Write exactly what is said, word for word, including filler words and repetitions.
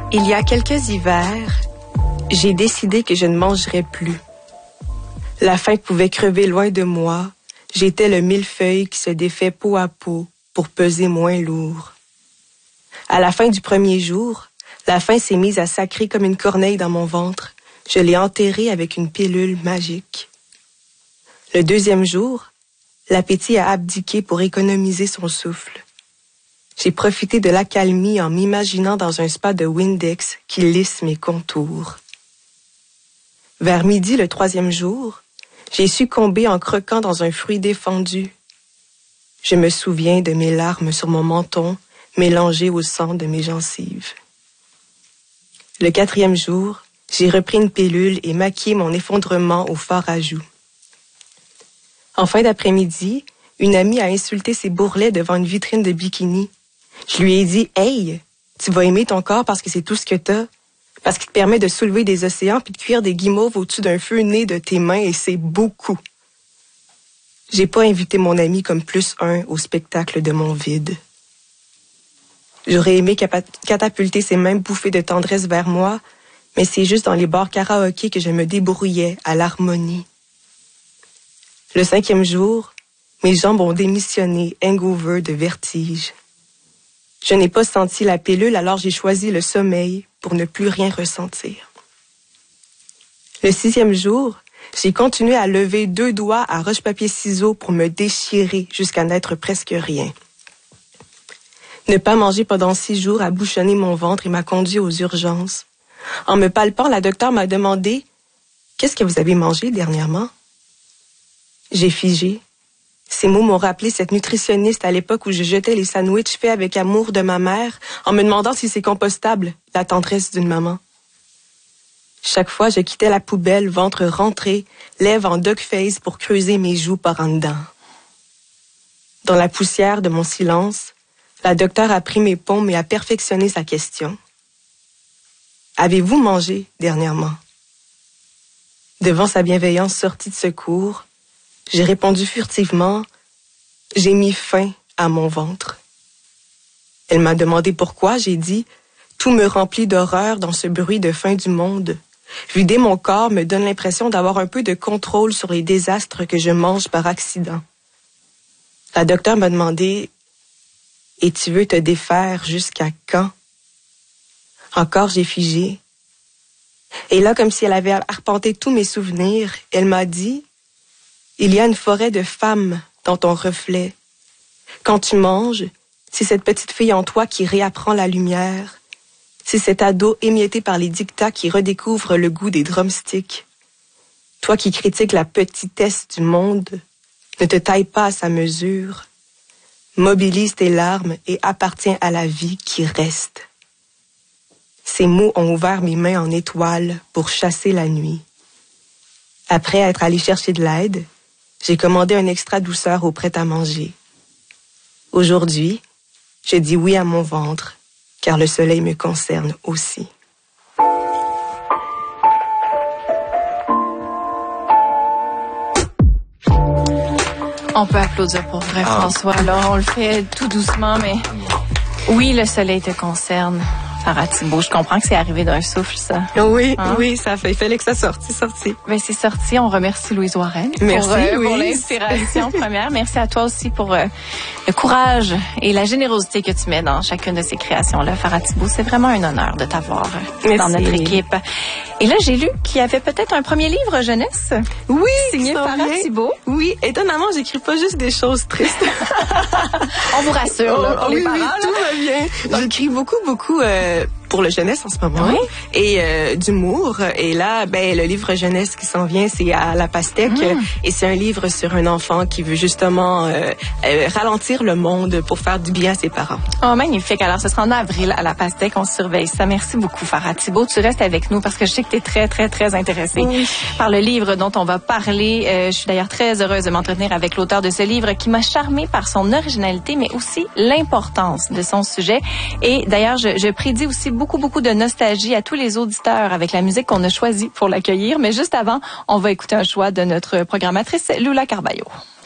Il y a quelques hivers, j'ai décidé que je ne mangerais plus. La faim pouvait crever loin de moi. J'étais le millefeuille qui se défait peau à peau pour peser moins lourd. À la fin du premier jour, la faim s'est mise à sacrer comme une corneille dans mon ventre. Je l'ai enterrée avec une pilule magique. Le deuxième jour, l'appétit a abdiqué pour économiser son souffle. J'ai profité de l'accalmie en m'imaginant dans un spa de Windex qui lisse mes contours. Vers midi le troisième jour, j'ai succombé en croquant dans un fruit défendu. Je me souviens de mes larmes sur mon menton mélangées au sang de mes gencives. Le quatrième jour, j'ai repris une pilule et maquillé mon effondrement au fard à joues. En fin d'après-midi, une amie a insulté ses bourrelets devant une vitrine de bikini. Je lui ai dit « Hey, tu vas aimer ton corps parce que c'est tout ce que t'as, parce qu'il te permet de soulever des océans puis de cuire des guimauves au-dessus d'un feu né de tes mains et c'est beaucoup. » J'ai pas invité mon ami comme plus un au spectacle de mon vide. J'aurais aimé catapulter ces mêmes bouffées de tendresse vers moi, mais c'est juste dans les bars karaoké que je me débrouillais à l'harmonie. Le cinquième jour, mes jambes ont démissionné, hangover de vertige. Je n'ai pas senti la pilule, alors j'ai choisi le sommeil pour ne plus rien ressentir. Le sixième jour, j'ai continué à lever deux doigts à roche-papier-ciseaux pour me déchirer jusqu'à n'être presque rien. Ne pas manger pendant six jours a bouchonné mon ventre et m'a conduit aux urgences. En me palpant, la docteure m'a demandé « Qu'est-ce que vous avez mangé dernièrement? » J'ai figé. Ces mots m'ont rappelé cette nutritionniste à l'époque où je jetais les sandwichs faits avec amour de ma mère en me demandant si c'est compostable, la tendresse d'une maman. Chaque fois, je quittais la poubelle, ventre rentré, lèvres en duck face pour creuser mes joues par en dedans. Dans la poussière de mon silence, la docteure a pris mes paumes et a perfectionné sa question. « Avez-vous mangé dernièrement? » Devant sa bienveillance sortie de secours, j'ai répondu furtivement, « J'ai mis fin à mon ventre. » Elle m'a demandé pourquoi, j'ai dit, « Tout me remplit d'horreur dans ce bruit de fin du monde. Vider mon corps me donne l'impression d'avoir un peu de contrôle sur les désastres que je mange par accident. » La docteure m'a demandé, « Et tu veux te défaire jusqu'à quand? » Encore j'ai figé. Et là, comme si elle avait arpenté tous mes souvenirs, elle m'a dit, il y a une forêt de femmes dans ton reflet. Quand tu manges, c'est cette petite fille en toi qui réapprend la lumière. C'est cet ado émietté par les dictats qui redécouvre le goût des drumsticks. Toi qui critiques la petitesse du monde, ne te taille pas à sa mesure. Mobilise tes larmes et appartiens à la vie qui reste. Ces mots ont ouvert mes mains en étoiles pour chasser la nuit. Après être allé chercher de l'aide, j'ai commandé un extra douceur au prêt-à-manger. Aujourd'hui, je dis oui à mon ventre, car le soleil me concerne aussi. On peut applaudir pour vrai, ah. François. Alors, on le fait tout doucement, mais oui, le soleil te concerne. Farah Thibault, je comprends que c'est arrivé d'un souffle, ça. Oui, hein? Oui, ça fait. Il fallait que ça sorte. C'est sorti. Ben, c'est sorti. On remercie Louise Warren. Merci, pour, euh, oui. pour l'inspiration première. Merci à toi aussi pour euh, le courage et la générosité que tu mets dans chacune de ces créations-là. Farah Thibault, c'est vraiment un honneur de t'avoir euh, dans notre équipe. Et là, j'ai lu qu'il y avait peut-être un premier livre jeunesse. Oui, signé Farah Thibault. Oui, étonnamment, j'écris pas juste des choses tristes. On vous rassure, là, pour oh, les oui, parents. Oui, là. tout va bien. J'écris beaucoup, beaucoup euh, pour le jeunesse en ce moment. Oui. Et euh, d'humour. Et là, ben le livre jeunesse qui s'en vient, c'est à la pastèque. Mmh. Et c'est un livre sur un enfant qui veut justement euh, euh, ralentir le monde pour faire du bien à ses parents. Oh, magnifique. Alors, ce sera en avril à la pastèque. On surveille ça. Merci beaucoup, Farah Thibault. Tu restes avec nous parce que je sais que tu es très, très, très intéressée oui. par le livre dont on va parler. Euh, je suis d'ailleurs très heureuse de m'entretenir avec l'auteur de ce livre qui m'a charmée par son originalité, mais aussi l'importance de son sujet. Et d'ailleurs, je, je prédis aussi beaucoup, beaucoup de nostalgie à tous les auditeurs avec la musique qu'on a choisie pour l'accueillir. Mais juste avant, on va écouter un choix de notre programmatrice, Lula Carballo.